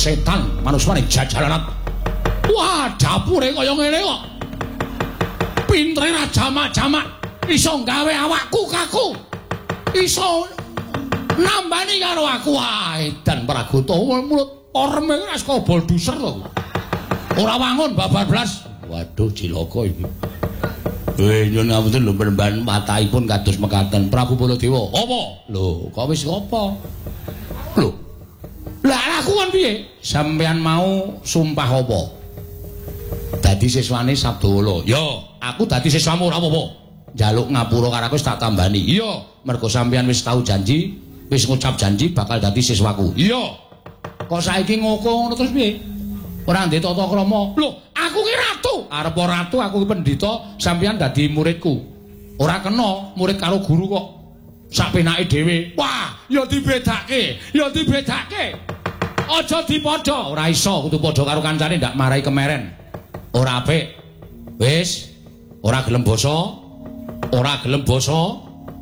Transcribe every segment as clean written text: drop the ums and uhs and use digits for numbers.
setan manuswane jajalanat. Wah, dapure kaya ngene kok. Pintere ra jamak-jamak iso gawe awakku kaku. Iso nambani karo aku. Wah, edan Pragota mulut orme ora saka bolduser to. Ora wangun babar blas. Waduh cilaka iki. Nyun ngapunten lho penemban matahipun kados mekaten Prabu Baladewa. Apa? Lho, kok wis apa? Lho. Lah aku kan piye? Sampeyan mau sumpah apa? Dadi siswane Sabdawala. Ya, aku dadi siswamu ora apa-apa. Njaluk ngapura karo aku wis tak tambani. Iya, mergo sampeyan wis tau janji, wis ngucap janji bakal dadi siswaku. Iya. Kok saiki ngono terus piye? Ora ndek tata krama. Lho, aku ki ratu. Arep ratu aku ki pendhita, sampeyan dadi muridku. Ora kena murid karo guru kok. Sak penake dhewe. Wah, ya dibedake. Ya dibedake. Aja dipadha. Ora iso kudu padha karo kancane ndak marai kemeren. Ora apik. Wis, ora gelem basa. Ora gelem basa.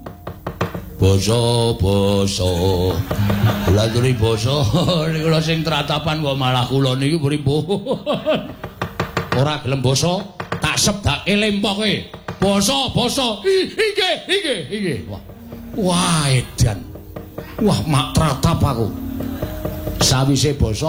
Basa. Kula aturi basa niku lho sing tratapan kok malah kula niki pripun. Ora gelem basa, tak sebdake lempoke. Basa. Inggih. Wah, edan. Wah, mak tratap aku. Sawise basa